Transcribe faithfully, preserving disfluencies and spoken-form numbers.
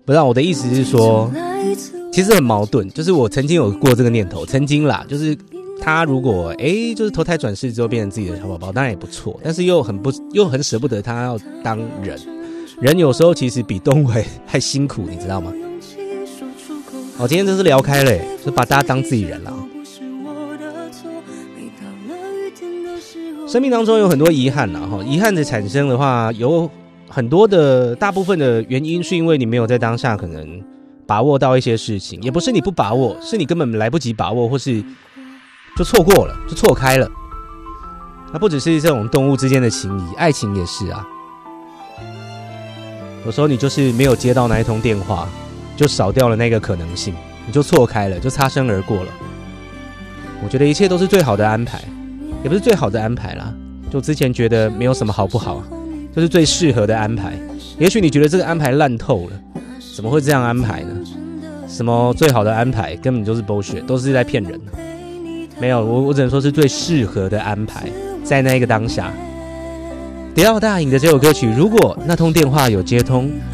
不知道，我的意思是说，其实很矛盾，就是我曾经有过这个念头，曾经啦，就是他如果哎，就是投胎转世之后变成自己的小宝宝，当然也不错，但是又很不又很舍不得他要当人，人有时候其实比动物还辛苦，你知道吗？哦，今天真是聊开了耶，就把大家当自己人了。生命当中有很多遗憾啦，遗憾的产生的话，有很多的大部分的原因是因为你没有在当下可能把握到一些事情，也不是你不把握，是你根本来不及把握，或是就错过了，就错开了。那不只是这种动物之间的情谊，爱情也是啊。有时候你就是没有接到那一通电话，就少掉了那个可能性，你就错开了，就擦身而过了。我觉得一切都是最好的安排，也不是最好的安排啦，就之前觉得没有什么好不好，就是最适合的安排。也许你觉得这个安排烂透了，怎么会这样安排呢？什么最好的安排根本就是 bullshit， 都是在骗人的。没有，我我只能说是最适合的安排，在那个当下。迪奥大影的这首歌曲，如果那通电话有接通，